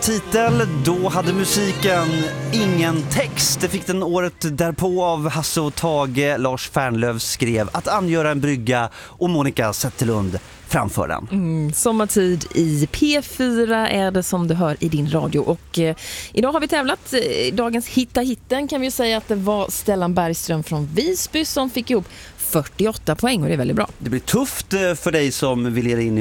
Titel, då hade musiken ingen text. Det fick den året därpå av Hasse och Tage. Lars Fernlöf skrev Att angöra en brygga och Monica Zetterlund framför den. Sommartid i P4 är det som du hör i din radio. Och idag har vi tävlat. Dagens hitta-hitten kan vi säga att det var Stellan Bergström från Visby som fick ihop 48 poäng och det är väldigt bra. Det blir tufft för dig som vill ge dig in i